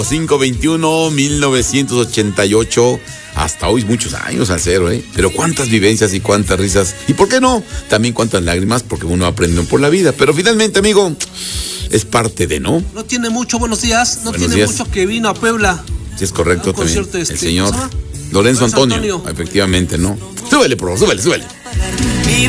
521, 1988, hasta hoy muchos años al cero, pero cuántas vivencias y cuántas risas, y por qué no, también cuántas lágrimas, porque uno aprende por la vida, pero finalmente, amigo, es parte de, ¿no? No tiene mucho, buenos días, buenos días. Mucho que vino a Puebla. Sí, es correcto también, concierto, el señor Lorenzo Antonio, efectivamente, ¿no? Súbele, pro, súbele.